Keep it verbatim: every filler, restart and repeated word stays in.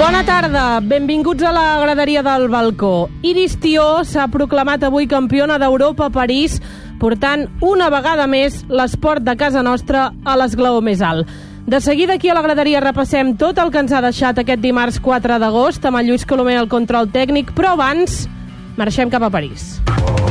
Bona tarda, benvinguts a la graderia del balcó. Iris Tió s'ha proclamat avui campiona d'Europa a París, portant una vegada més l'esport de casa nostra a l'esglaó més alt. De seguida aquí a la graderia repassem tot el que ens ha deixat aquest dimarts quatre d'agost amb el Lluís Colomer al control tècnic, però abans marxem cap a París.